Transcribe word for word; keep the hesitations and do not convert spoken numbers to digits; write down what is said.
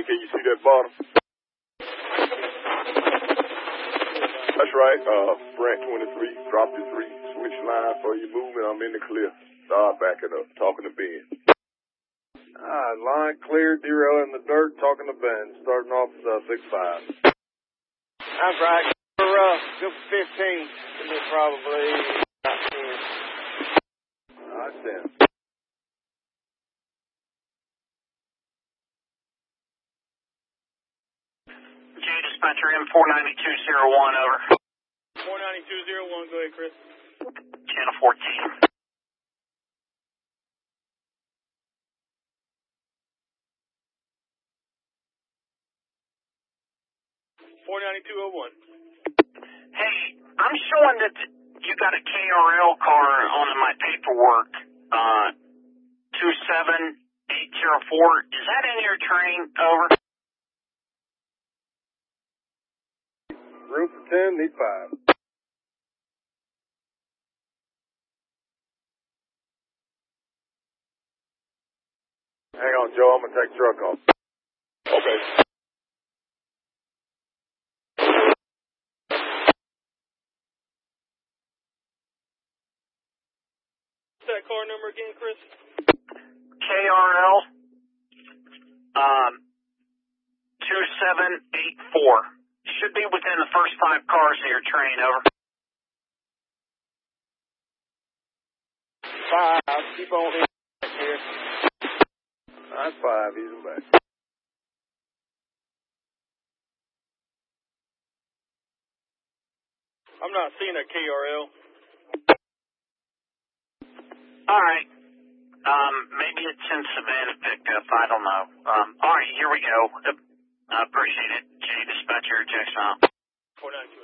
Can you see that bottom? That's right. Uh, Brant twenty-three, drop the three. Switch line for your movement. I'm in the clear. Start backing up. Talking to Ben. Ah, line clear. Zero in the dirt. Talking to Ben. Starting off uh, six five. That's right. For uh, good fifteen. And then probably about ten. All right, ten. J dispatcher M four ninety-two oh one, over. four ninety-two oh one, go ahead, Chris. Channel fourteen. four ninety-two oh one. Hey, I'm showing that you got a K R L car on my paperwork, uh, two seven eight oh four. Is that in your train, over? Room for ten, need five. Hang on, Joe. I'm going to take truck off. Okay. What's that car number again, Chris? K R L, um, two seven eight four. Should be within the first five cars of your train, over. Five. Keep on in here. That's five. Ease them back. I'm not seeing a K R L. All right. Um, maybe it's in Savannah pickup. I don't know. Um, all right, here we go. I appreciate it. J dispatcher, Jackson. four ninety-two.